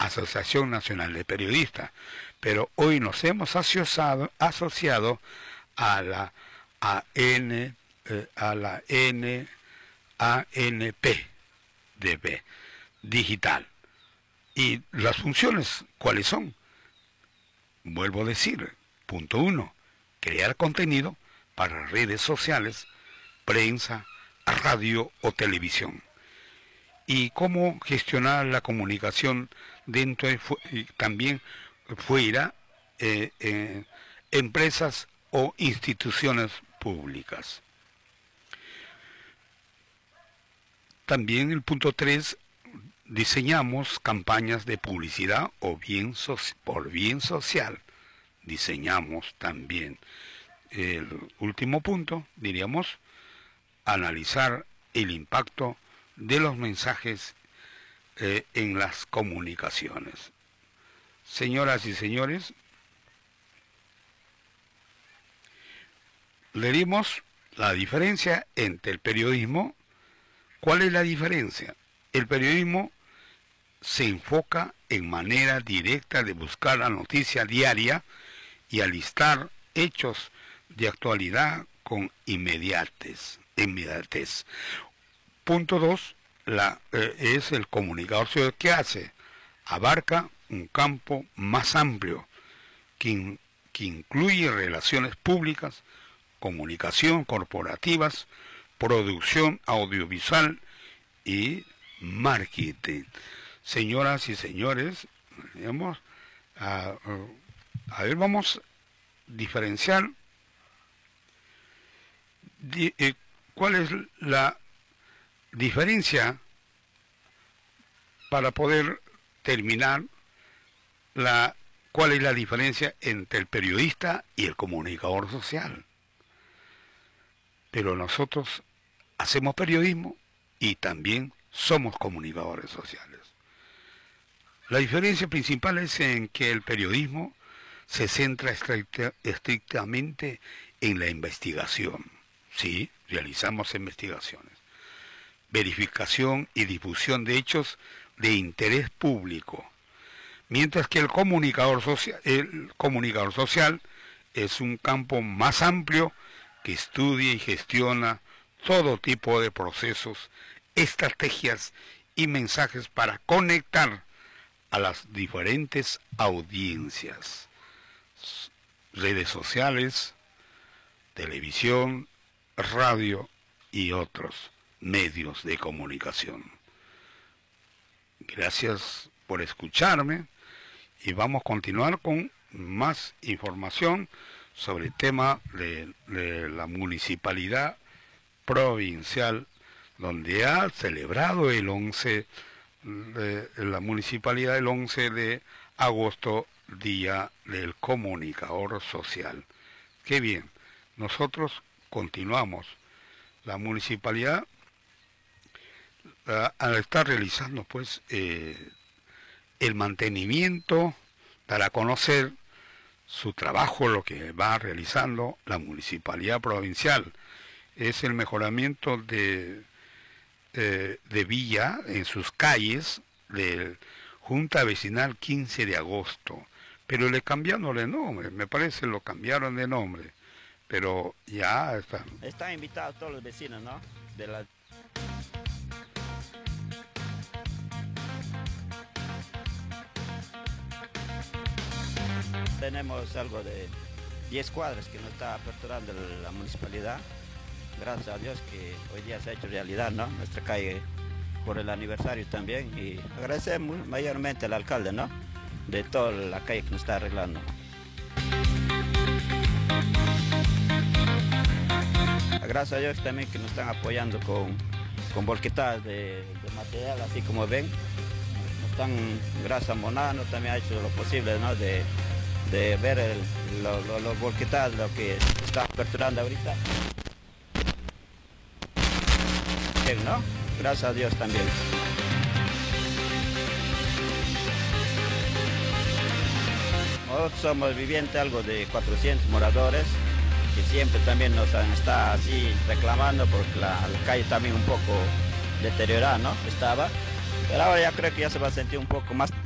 Asociación Nacional de Periodistas, pero hoy nos hemos asociado a la AN, a la NANPDB digital. ¿Y las funciones cuáles son? Vuelvo a decir, punto 1, crear contenido para redes sociales, prensa, radio o televisión. Y cómo gestionar la comunicación dentro y también fuera empresas o instituciones públicas. También el punto 3, diseñamos campañas de publicidad o por bien social. Diseñamos también. El último punto, diríamos, analizar el impacto de los mensajes en las comunicaciones. Señoras y señores, le dimos la diferencia entre el periodismo. ¿Cuál es la diferencia? El periodismo se enfoca en manera directa de buscar la noticia diaria y alistar hechos de actualidad con inmediatez. Punto 2, es el comunicador social. ¿Qué hace? Abarca un campo más amplio que incluye relaciones públicas, comunicación corporativas, producción audiovisual y marketing. Señoras y señores, vamos a diferenciar cuál es la diferencia para poder terminar cuál es la diferencia entre el periodista y el comunicador social. Pero nosotros hacemos periodismo y también somos comunicadores sociales. La diferencia principal es en que el periodismo se centra estrictamente en la investigación. Sí, realizamos investigaciones, verificación y difusión de hechos de interés público, mientras que el comunicador social es un campo más amplio que estudia y gestiona todo tipo de procesos, estrategias y mensajes para conectar a las diferentes audiencias, redes sociales, televisión, radio y otros medios de comunicación. Gracias por escucharme y vamos a continuar con más información sobre el tema de la municipalidad provincial, donde ha celebrado el 11 de la municipalidad el 11 de agosto, Día del Comunicador Social. Qué bien, nosotros continuamos. La municipalidad al estar realizando pues el mantenimiento, dar a conocer su trabajo, lo que va realizando la municipalidad provincial, es el mejoramiento de vía en sus calles de Junta Vecinal 15 de agosto, pero le cambiaron de nombre, me parece lo cambiaron de nombre, pero ya está. Están invitados todos los vecinos, ¿no? Tenemos algo de 10 cuadras que nos está aperturando la municipalidad. Gracias a Dios que hoy día se ha hecho realidad, ¿no? Nuestra calle por el aniversario también, y agradecemos mayormente al alcalde, ¿no? De toda la calle que nos está arreglando. Gracias a Dios también que nos están apoyando con volquetadas de material, así como ven. Nos están, gracias a Monano también ha hecho lo posible, ¿no? De ver los volquetadas, lo que está aperturando ahorita. Bien, ¿no? Gracias a Dios también. Nosotros somos vivientes algo de 400 moradores, que siempre también nos está así reclamando porque la calle también un poco deteriorada, ¿no? Estaba, pero ahora ya creo que ya se va a sentir un poco más